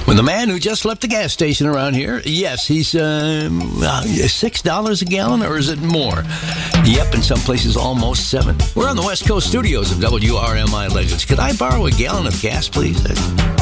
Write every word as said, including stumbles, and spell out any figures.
With the man who just left the gas station around here, yes, he's uh, uh, six dollars a gallon, or is it more? Yep, in some places almost seven. We're on the West Coast studios of W R M I Legends. Could I borrow a gallon of gas, please?